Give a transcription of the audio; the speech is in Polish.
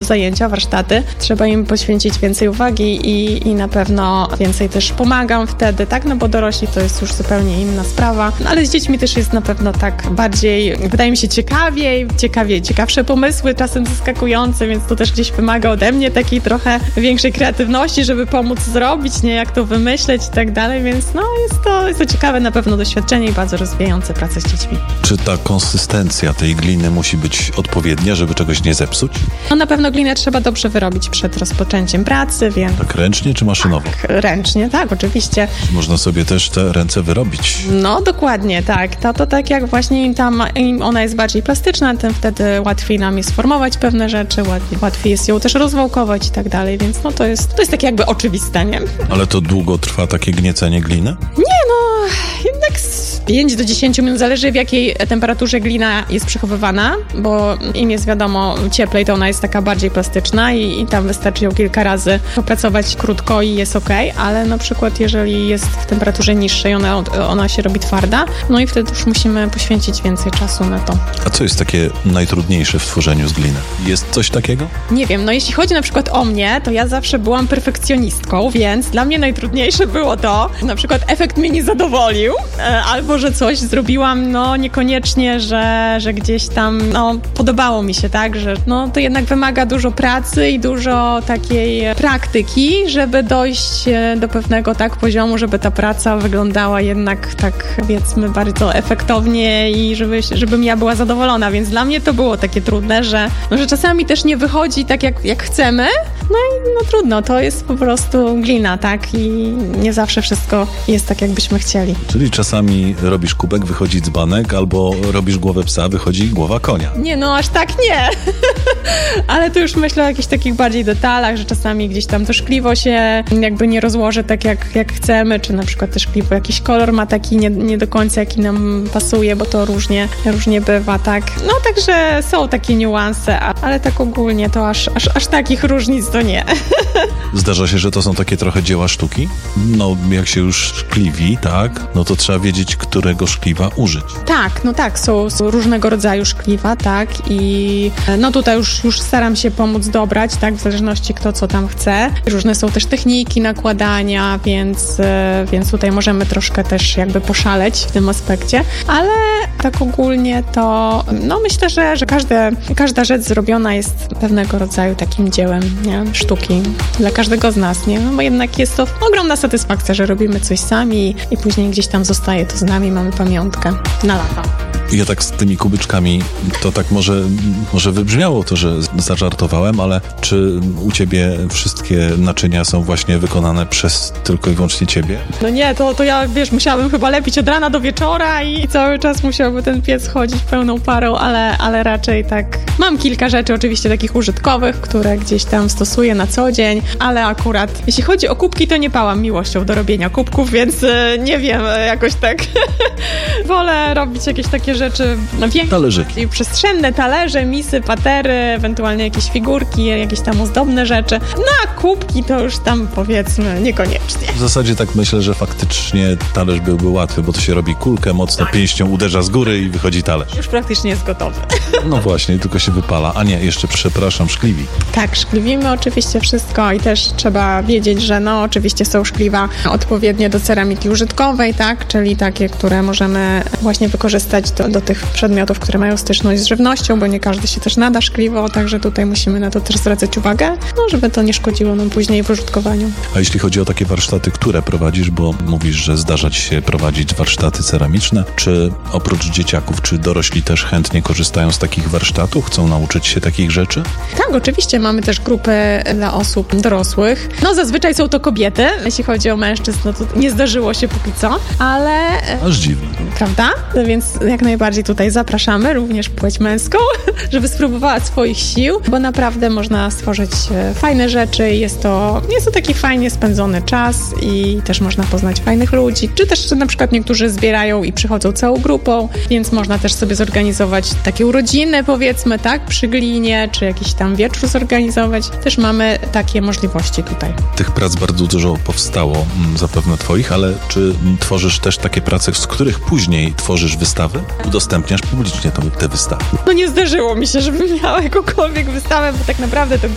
zajęcia, warsztaty. Trzeba im poświęcić więcej uwagi i na pewno więcej też pomagam wtedy, tak? No bo dorośli to jest już zupełnie inna sprawa. No, ale z dziećmi też jest na pewno tak bardziej, wydaje mi się, ciekawsze pomysły, czasem zaskakujące, więc to też gdzieś wymaga ode mnie takiej trochę większej kreatywności, żeby pomóc zrobić, nie? Jak to wymyśleć i tak dalej, więc no jest to ciekawe na pewno doświadczenie i bardzo rozwijające pracę z dziećmi. Czy ta konsystencja tej gliny musi być odpowiednia, żeby czegoś nie zepsuć? No na pewno glinę trzeba dobrze wyrobić przed rozpoczęciem pracy, więc... Tak ręcznie czy maszynowo? Tak, ręcznie, tak, oczywiście. Można sobie też te ręce wyrobić. No dokładnie, tak. To tak jak właśnie im ona jest bardziej plastyczna, tym wtedy łatwiej nam jest formować pewne rzeczy, łatwiej jest ją też rozwałkować i tak dalej, więc no to jest tak jakby oczywiste, nie? Ale to długo trwa takie gniecenie gliny? Nie, no jednak z 5 do 10 minut, zależy w jakiej temperaturze glina jest przechowywana, bo im jest wiadomo cieplej, to ona jest taka bardziej plastyczna i tam wystarczy ją kilka razy popracować krótko i jest okej, ale na przykład jeżeli jest w temperaturze niższej, ona się robi twarda, no i wtedy już musimy poświęcić więcej czasu na to. A co jest takie najtrudniejsze w tworzeniu z gliny? Jest coś takiego? Nie wiem, no jeśli chodzi na przykład o mnie, to ja zawsze byłam perfekcjonistką, więc dla mnie najtrudniejsze było to, na przykład efekt mnie nie zadowolił, albo że coś zrobiłam, no niekoniecznie, że gdzieś tam, no podobało mi się, tak, że no to jednak wymaga dużo pracy i dużo takiej praktyki, żeby dojść do pewnego tak poziomu, żeby ta praca wyglądała jednak tak, powiedzmy, bardzo efektownie i żebym ja była zadowolona, więc dla mnie to było takie trudne, że czasami też nie wychodzi tak jak chcemy, no i no trudno, to jest po prostu glina, tak, i nie zawsze wszystko jest tak, jakbyśmy chcieli. Czyli czasami robisz kubek, wychodzi dzbanek, albo robisz głowę psa, wychodzi głowa konia. Nie, no aż tak nie. Ale to już myślę o jakichś takich bardziej detalach, że czasami gdzieś tam to szkliwo się jakby nie rozłoży tak, jak chcemy, czy na przykład to szkliwo jakiś kolor ma taki nie do końca, jaki nam pasuje, bo to różnie bywa, tak. No także są takie niuanse, ale tak ogólnie to aż takich różnic to nie. Zdarza się, że to są takie trochę dzieła sztuki? No, jak się już szkliwi, tak, no to trzeba wiedzieć, którego szkliwa użyć. Tak, no tak, są różnego rodzaju szkliwa, tak, i no tutaj już staram się pomóc dobrać, tak, w zależności kto co tam chce. Różne są też techniki nakładania, więc tutaj możemy troszkę też jakby poszaleć w tym aspekcie, ale tak ogólnie to, no myślę, że każda rzecz zrobiona jest pewnego rodzaju takim dziełem, nie, sztuki dla każdego z nas, nie, no bo jednak jest to ogromna satysfakcja, że robimy coś sami i później gdzieś tam zostaje to z nami, mamy pamiątkę na lata. Ja tak z tymi kubyczkami, to tak może wybrzmiało to, że zażartowałem, ale czy u ciebie wszystkie naczynia są właśnie wykonane przez tylko i wyłącznie ciebie? No nie, to ja, wiesz, musiałabym chyba lepić od rana do wieczora i cały czas musiałby ten piec chodzić pełną parą, ale raczej tak. Mam kilka rzeczy oczywiście takich użytkowych, które gdzieś tam stosuję na co dzień, ale akurat jeśli chodzi o kubki, to nie pałam miłością do robienia kubków, więc nie wiem, jakoś tak wolę robić jakieś takie rzeczy talerzyki, przestrzenne, talerze, misy, patery, ewentualnie jakieś figurki, jakieś tam ozdobne rzeczy. No a kubki to już tam powiedzmy niekoniecznie. W zasadzie tak myślę, że faktycznie talerz byłby łatwy, bo to się robi kulkę, mocno pięścią uderza z góry i wychodzi talerz. Już praktycznie jest gotowy. No właśnie, tylko się wypala. A nie, jeszcze przepraszam, szkliwi. Tak, szkliwimy oczywiście wszystko i też trzeba wiedzieć, że no oczywiście są szkliwa odpowiednie do ceramiki użytkowej, tak, czyli takie, które możemy właśnie wykorzystać do tych przedmiotów, które mają styczność z żywnością, bo nie każdy się też nada szkliwo, także tutaj musimy na to też zwracać uwagę, no żeby to nie szkodziło nam później w użytkowaniu. A jeśli chodzi o takie warsztaty, które prowadzisz, bo mówisz, że zdarza ci się prowadzić warsztaty ceramiczne, czy oprócz dzieciaków, czy dorośli też chętnie korzystają z takich warsztatów, chcą nauczyć się takich rzeczy? Tak, oczywiście mamy też grupy dla osób dorosłych. No zazwyczaj są to kobiety, jeśli chodzi o mężczyzn, no to nie zdarzyło się póki co, ale... Aż dziwne. Prawda? Więc jak najbardziej tutaj zapraszamy również płeć męską, żeby spróbowała swoich sił, bo naprawdę można stworzyć fajne rzeczy, jest to taki fajnie spędzony czas i też można poznać fajnych ludzi, czy też na przykład niektórzy zbierają i przychodzą całą grupą, więc można też sobie zorganizować takie urodziny, powiedzmy, tak, przy glinie, czy jakiś tam wieczór zorganizować. Też mamy takie możliwości tutaj. Tych prac bardzo dużo powstało, zapewne twoich, ale czy tworzysz też takie prace, z których później tworzysz wystawy? Udostępniasz publicznie te wystawy? No nie zdarzyło mi się, żebym miała jakąkolwiek wystawę, bo tak naprawdę to